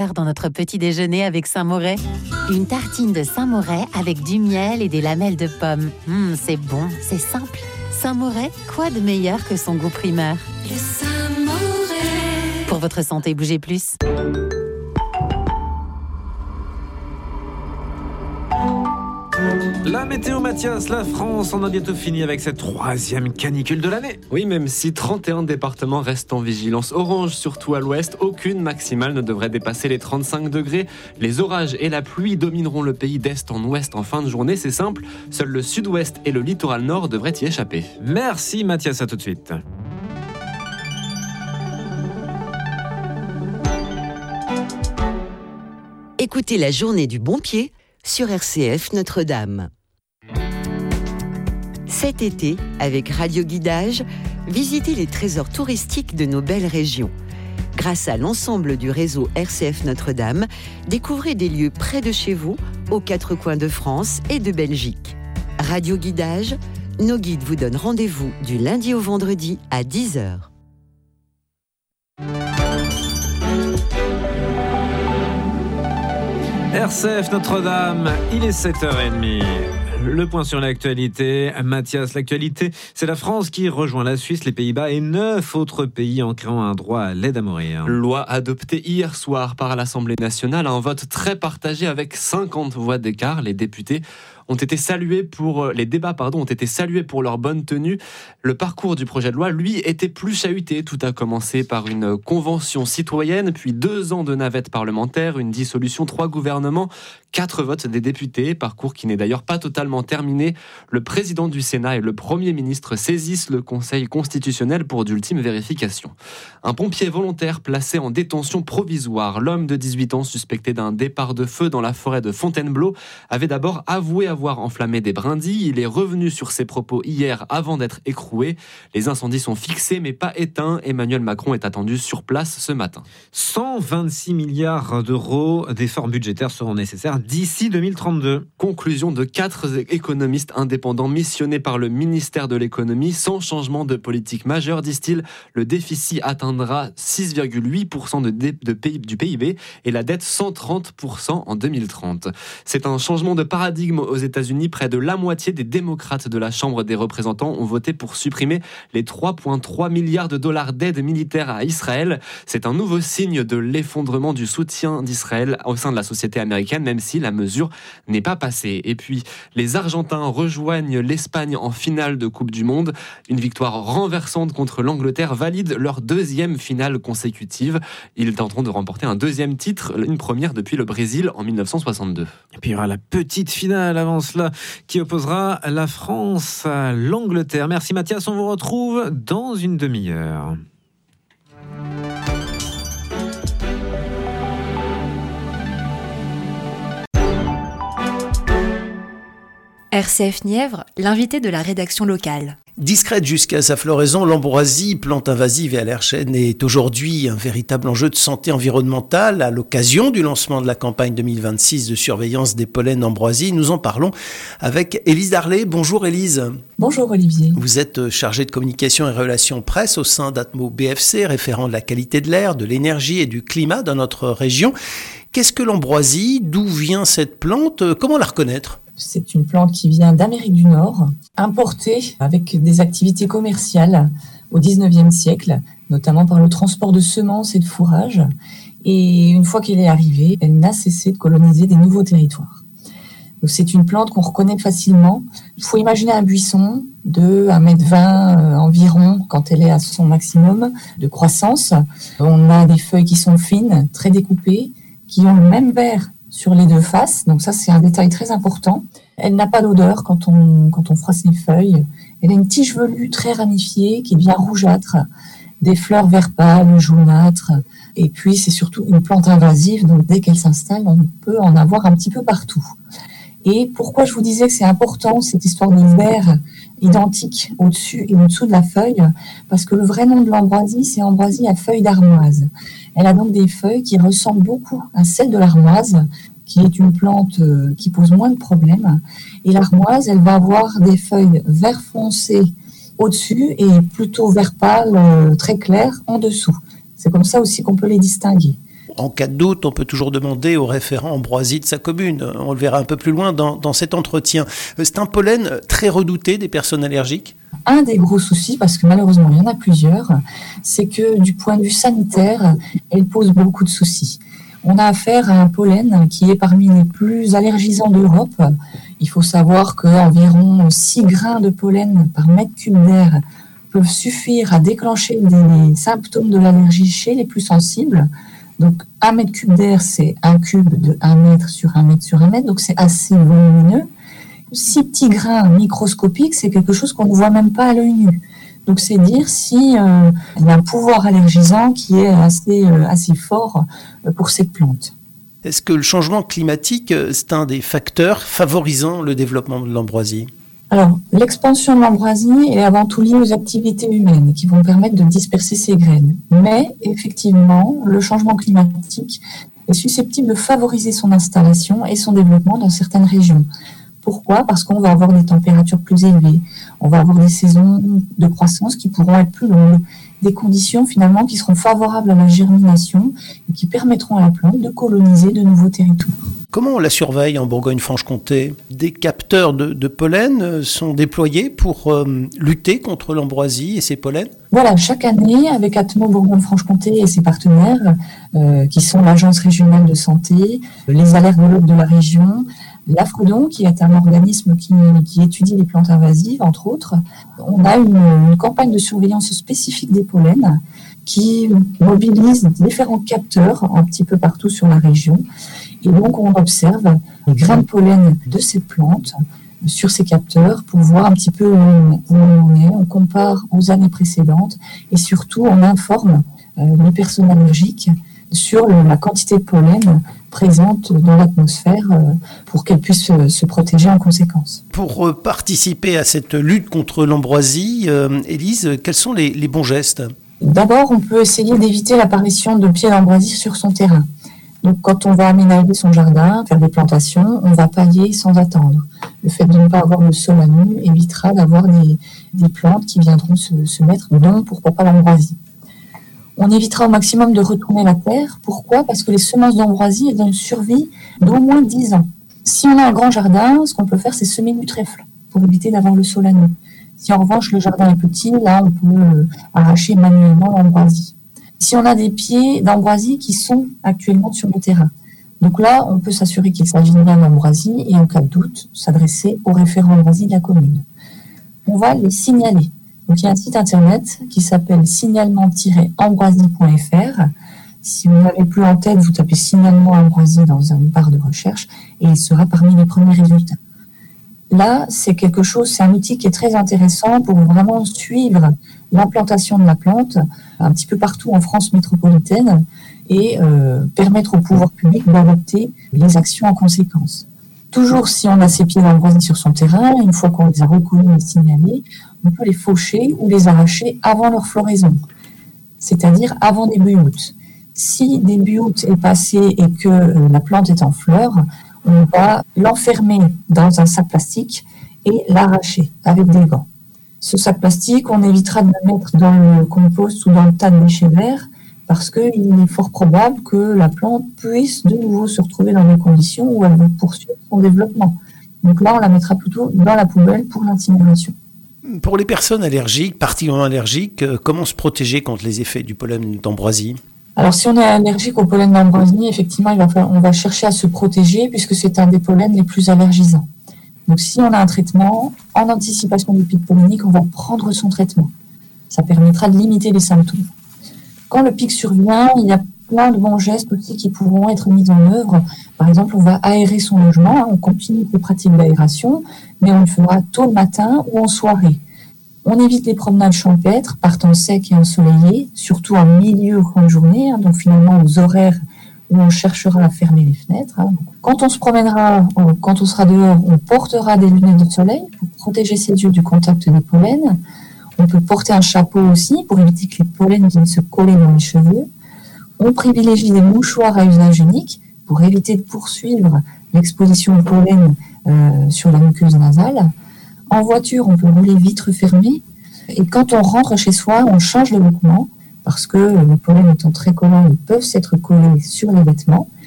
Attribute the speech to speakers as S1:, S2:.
S1: Dans notre petit déjeuner avec Saint-Moret. Une tartine de Saint-Moret avec du miel et des lamelles de pommes. C'est bon, c'est simple. Saint-Moret, quoi de meilleur que son goût primeur?
S2: Le Saint-Moret.
S1: Pour votre santé, bougez plus.
S3: La météo, Mathias, la France en a bientôt fini avec cette 3e canicule de l'année.
S4: Oui, même si 31 départements restent en vigilance orange, surtout à l'ouest, aucune maximale ne devrait dépasser les 35 degrés. Les orages et la pluie domineront le pays d'est en ouest en fin de journée, c'est simple. Seul le sud-ouest et le littoral nord devraient y échapper.
S3: Merci Mathias, à tout de suite.
S5: Écoutez la journée du bon pied sur RCF Notre-Dame. Cet été, avec Radio Guidage, visitez les trésors touristiques de nos belles régions. Grâce à l'ensemble du réseau RCF Notre-Dame, découvrez des lieux près de chez vous, aux 4 coins de France et de Belgique. Radio Guidage, nos guides vous donnent rendez-vous du lundi au vendredi à 10h.
S3: RCF Notre-Dame, il est 7h30. Le point sur l'actualité. Mathias, l'actualité, c'est la France qui rejoint la Suisse, les Pays-Bas et 9 autres pays en créant un droit à l'aide à mourir.
S4: Loi adoptée hier soir par l'Assemblée nationale, un vote très partagé avec 50 voix d'écart. Les députés ont été salués les débats ont été salués pour leur bonne tenue. Le parcours du projet de loi, lui, était plus chahuté. Tout a commencé par une convention citoyenne, puis 2 ans de navette parlementaire, une dissolution, 3 gouvernements, 4 votes des députés, parcours qui n'est d'ailleurs pas totalement terminé. Le président du Sénat et le Premier ministre saisissent le Conseil constitutionnel pour d'ultimes vérifications. Un pompier volontaire placé en détention provisoire, l'homme de 18 ans suspecté d'un départ de feu dans la forêt de Fontainebleau, avait d'abord avoué avoir enflammé des brindilles. Il est revenu sur ses propos hier avant d'être écroué. Les incendies sont fixés mais pas éteints. Emmanuel Macron est attendu sur place ce matin.
S3: 126 milliards d'euros d'efforts budgétaires seront nécessaires d'ici 2032.
S4: Conclusion de 4 économistes indépendants missionnés par le ministère de l'économie. Sans changement de politique majeur, disent-ils, le déficit atteindra 6,8% du PIB et la dette 130% en 2030. C'est un changement de paradigme aux États-Unis. Près de la moitié des démocrates de la Chambre des représentants ont voté pour supprimer les 3,3 milliards de dollars d'aide militaire à Israël. C'est un nouveau signe de l'effondrement du soutien d'Israël au sein de la société américaine, même si la mesure n'est pas passée. Et puis, les Argentins rejoignent l'Espagne en finale de Coupe du Monde. Une victoire renversante contre l'Angleterre valide leur 2e finale consécutive. Ils tenteront de remporter un 2e titre, une première depuis le Brésil en 1962.
S3: Et puis il y aura la petite finale avant cela qui opposera la France à l'Angleterre. Merci Mathias, on vous retrouve dans une demi-heure.
S6: RCF Nièvre, l'invité de la rédaction locale.
S7: Discrète jusqu'à sa floraison, l'ambroisie, plante invasive et allergène, est aujourd'hui un véritable enjeu de santé environnementale. À l'occasion du lancement de la campagne 2026 de surveillance des pollens ambroisie, nous en parlons avec Élise Darlé. Bonjour Élise.
S8: Bonjour Olivier.
S7: Vous êtes chargée de communication et relations presse au sein d'Atmo BFC, référent de la qualité de l'air, de l'énergie et du climat dans notre région. Qu'est-ce que l'ambroisie? D'où vient cette plante? Comment la reconnaître?
S8: C'est une plante qui vient d'Amérique du Nord, importée avec des activités commerciales au XIXe siècle, notamment par le transport de semences et de fourrage. Et une fois qu'elle est arrivée, elle n'a cessé de coloniser des nouveaux territoires. Donc c'est une plante qu'on reconnaît facilement. Il faut imaginer un buisson de 1,20 m environ quand elle est à son maximum de croissance. On a des feuilles qui sont fines, très découpées, qui ont le même vert sur les 2 faces, donc ça c'est un détail très important. Elle n'a pas d'odeur quand on froisse les feuilles. Elle a une tige velue très ramifiée qui devient rougeâtre, des fleurs vert pâle, jaunâtres, et puis c'est surtout une plante invasive, donc dès qu'elle s'installe, on peut en avoir un petit peu partout. Et pourquoi je vous disais que c'est important cette histoire de vert identique au-dessus et au-dessous de la feuille, parce que le vrai nom de l'ambroisie, c'est ambroisie à feuilles d'armoise. Elle a donc des feuilles qui ressemblent beaucoup à celles de l'armoise, qui est une plante qui pose moins de problèmes. Et l'armoise, elle va avoir des feuilles vert foncé au-dessus et plutôt vert pâle, très clair en dessous. C'est comme ça aussi qu'on peut les distinguer.
S7: En cas de doute, on peut toujours demander au référent ambroisie de sa commune. On le verra un peu plus loin dans cet entretien. C'est un pollen très redouté des personnes allergiques.
S8: Un des gros soucis, parce que malheureusement il y en a plusieurs, c'est que du point de vue sanitaire, elle pose beaucoup de soucis. On a affaire à un pollen qui est parmi les plus allergisants d'Europe. Il faut savoir qu'environ 6 grains de pollen par mètre cube d'air peuvent suffire à déclencher des symptômes de l'allergie chez les plus sensibles. Donc, 1 mètre cube d'air, c'est un cube de 1 mètre sur 1 mètre sur 1 mètre, donc c'est assez volumineux. 6 petits grains microscopiques, c'est quelque chose qu'on ne voit même pas à l'œil nu. Donc, c'est dire si il y a un pouvoir allergisant qui est assez fort pour cette plante.
S7: Est-ce que le changement climatique, c'est un des facteurs favorisant le développement de l'ambroisie ?
S8: Alors, l'expansion de l'ambroisie est avant tout liée aux activités humaines qui vont permettre de disperser ces graines. Mais, effectivement, le changement climatique est susceptible de favoriser son installation et son développement dans certaines régions. Pourquoi ? Parce qu'on va avoir des températures plus élevées, on va avoir des saisons de croissance qui pourront être plus longues, des conditions finalement qui seront favorables à la germination et qui permettront à la plante de coloniser de nouveaux territoires.
S7: Comment on la surveille en Bourgogne-Franche-Comté ? Des capteurs de pollen sont déployés pour lutter contre l'ambroisie et ses pollens ?
S8: Voilà, chaque année, avec Atmo Bourgogne-Franche-Comté et ses partenaires, qui sont l'Agence régionale de santé, les allergologues de la région, l'AFREDON, qui est un organisme qui étudie les plantes invasives, entre autres, on a une campagne de surveillance spécifique des pollens qui mobilise différents capteurs un petit peu partout sur la région. Et donc, on observe les grains de pollen de ces plantes sur ces capteurs pour voir un petit peu où on est. On compare aux années précédentes et surtout, on informe les personnes allergiques sur la quantité de pollen présente dans l'atmosphère pour qu'elles puissent se protéger en conséquence.
S7: Pour participer à cette lutte contre l'ambroisie, Élise, quels sont les bons gestes ?
S8: D'abord, on peut essayer d'éviter l'apparition de pieds d'ambroisie sur son terrain. Donc, quand on va aménager son jardin, faire des plantations, on va pailler sans attendre. Le fait de ne pas avoir le sol à nu évitera d'avoir des plantes qui viendront se mettre dedans pour pas l'ambroisie. On évitera au maximum de retourner la terre. Pourquoi ? Parce que les semences d'ambroisie elles ont une survie d'au moins 10 ans. Si on a un grand jardin, ce qu'on peut faire, c'est semer du trèfle pour éviter d'avoir le sol à nu. Si en revanche le jardin est petit, là on peut arracher manuellement l'ambroisie. Si on a des pieds d'ambroisie qui sont actuellement sur le terrain, donc là on peut s'assurer qu'il s'agit bien d'ambroisie et en cas de doute s'adresser au référent ambroisie de la commune. On va les signaler. Donc il y a un site internet qui s'appelle signalement-ambroisie.fr. Si vous n'avez plus en tête, vous tapez signalement ambroisie dans une barre de recherche et il sera parmi les premiers résultats. Là, c'est un outil qui est très intéressant pour vraiment suivre l'implantation de la plante un petit peu partout en France métropolitaine et permettre au pouvoir public d'adopter les actions en conséquence. Toujours si on a ces pieds d'ambroisie sur son terrain, une fois qu'on les a reconnus et signalés, on peut les faucher ou les arracher avant leur floraison, c'est-à-dire avant début août. Si début août est passé et que la plante est en fleurs, on va l'enfermer dans un sac plastique et l'arracher avec des gants. Ce sac plastique, on évitera de le mettre dans le compost ou dans le tas de déchets verts parce qu'il est fort probable que la plante puisse de nouveau se retrouver dans des conditions où elle va poursuivre son développement. Donc là, on la mettra plutôt dans la poubelle pour l'incinération.
S7: Pour les personnes allergiques, particulièrement allergiques, comment se protéger contre les effets du pollen d'ambroisie ?
S8: Alors, si on est allergique au pollen d'ambroisie, effectivement, on va chercher à se protéger puisque c'est un des pollens les plus allergisants. Donc, si on a un traitement, en anticipation du pic pollinique, on va prendre son traitement. Ça permettra de limiter les symptômes. Quand le pic survient, il y a plein de bons gestes aussi qui pourront être mis en œuvre. Par exemple, on va aérer son logement, on continue les pratiques d'aération, mais on le fera tôt le matin ou en soirée. On évite les promenades champêtres par temps sec et ensoleillé, surtout en milieu ou fin de journée, donc finalement aux horaires où on cherchera à fermer les fenêtres. Quand on se promènera, quand on sera dehors, on portera des lunettes de soleil pour protéger ses yeux du contact des pollens. On peut porter un chapeau aussi pour éviter que les pollens viennent se coller dans les cheveux. On privilégie des mouchoirs à usage unique pour éviter de poursuivre l'exposition au pollen sur la muqueuse nasale. En voiture, on peut rouler vitres fermées. Et quand on rentre chez soi, on change de vêtements parce que les pollens étant très collants, ils peuvent s'être collés sur les vêtements